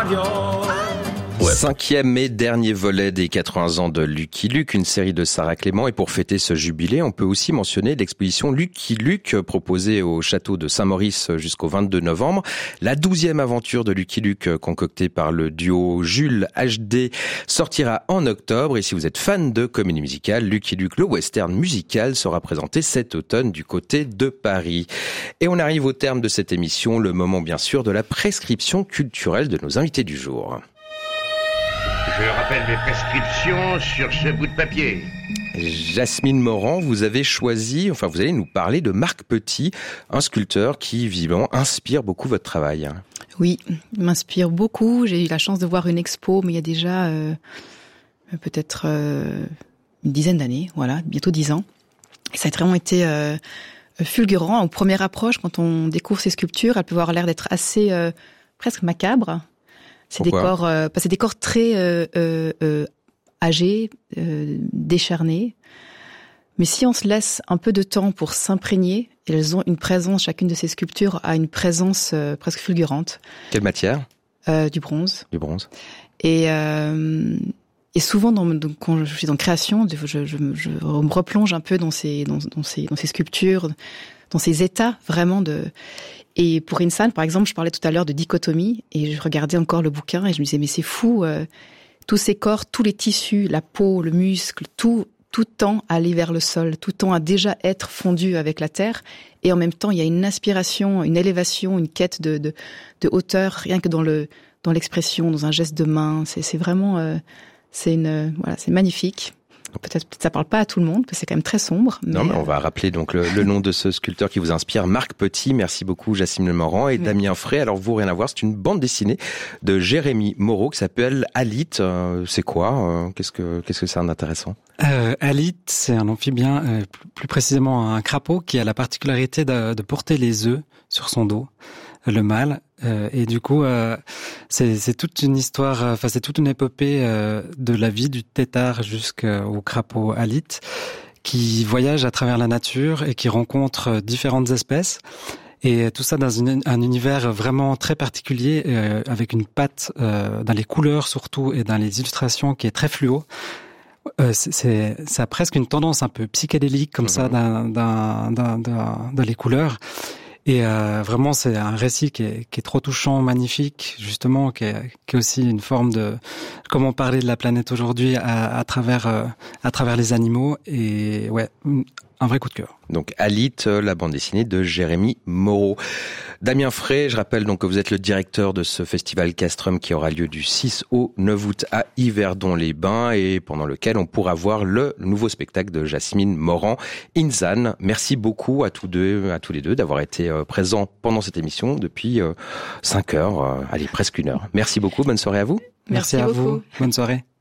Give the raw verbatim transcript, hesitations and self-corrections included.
radio. Ouais. Cinquième et dernier volet des quatre-vingts ans de Lucky Luke, une série de Sarah Clément. Et pour fêter ce jubilé, on peut aussi mentionner l'exposition Lucky Luke proposée au château de Saint-Maurice jusqu'au vingt-deux novembre. La douzième aventure de Lucky Luke concoctée par le duo Jules H D sortira en octobre. Et si vous êtes fan de comédie musicale, Lucky Luke, le western musical, sera présenté cet automne du côté de Paris. Et on arrive au terme de cette émission, le moment bien sûr de la prescription culturelle de nos invités du jour. Je rappelle mes prescriptions sur ce bout de papier. Jasmine Morand, vous avez choisi, enfin vous allez nous parler de Marc Petit, un sculpteur qui, visiblement, inspire beaucoup votre travail. Oui, il m'inspire beaucoup. J'ai eu la chance de voir une expo, mais il y a déjà euh, peut-être euh, une dizaine d'années, voilà, bientôt dix ans. Et ça a vraiment été euh, fulgurant. En première approche, quand on découvre ces sculptures, elles peuvent avoir l'air d'être assez euh, presque macabres. C'est des corps, euh, c'est des corps très euh, euh, euh, âgés, euh, décharnés. Mais si on se laisse un peu de temps pour s'imprégner, elles ont une présence, chacune de ces sculptures a une présence euh, presque fulgurante. Quelle matière ? euh, Du bronze. Du bronze. Et, euh, et souvent, dans, donc, quand je suis en création, je, je, je, je me replonge un peu dans ces, dans, dans ces, dans ces sculptures, dans ces états vraiment de... Et pour Insan, par exemple, je parlais tout à l'heure de dichotomie, et je regardais encore le bouquin, et je me disais, mais c'est fou, euh, tous ces corps, tous les tissus, la peau, le muscle, tout, tout tend à aller vers le sol, tout tend à déjà être fondu avec la terre, et en même temps, il y a une aspiration, une élévation, une quête de, de, de hauteur, rien que dans le, dans l'expression, dans un geste de main, c'est, c'est vraiment, euh, c'est une, voilà, c'est magnifique. Peut-être que ça parle pas à tout le monde, parce que c'est quand même très sombre. Mais non, mais on va rappeler donc le, le nom de ce sculpteur qui vous inspire, Marc Petit. Merci beaucoup, Jasmine Morand et oui. Damien Frey. Alors, vous, rien à voir, c'est une bande dessinée de Jérémy Moreau qui s'appelle Alit. Euh, c'est quoi ? Qu'est-ce que qu'est-ce que c'est d'intéressant ? euh, Alit, c'est un amphibien, euh, plus précisément un crapaud qui a la particularité de, de porter les œufs sur son dos, le mâle. Euh, et du coup, euh, c'est, c'est toute une histoire, enfin c'est toute une épopée euh, de la vie du tétard jusqu'au crapaud Alit, qui voyage à travers la nature et qui rencontre différentes espèces. Et tout ça dans une, un univers vraiment très particulier, euh, avec une patte euh, dans les couleurs surtout et dans les illustrations qui est très fluo. Euh, c'est, c'est, ça a presque une tendance un peu psychédélique comme mmh. ça dans, dans, dans, dans, dans les couleurs. Et euh, vraiment, c'est un récit qui est, qui est trop touchant, magnifique, justement, qui est, qui est aussi une forme de comment parler de la planète aujourd'hui à, à travers euh, à travers les animaux. Et ouais, un vrai coup de cœur. Donc Alit, la bande dessinée de Jérémy Moreau. Damien Frey, je rappelle donc que vous êtes le directeur de ce festival Castrum qui aura lieu du six au neuf août à Yverdon-les-Bains et pendant lequel on pourra voir le nouveau spectacle de Jasmine Morand, Insan. Merci beaucoup à tous deux, à tous les deux d'avoir été présents pendant cette émission depuis cinq heures, allez presque une heure. Merci beaucoup, bonne soirée à vous. Merci, Merci à beaucoup. vous, bonne soirée.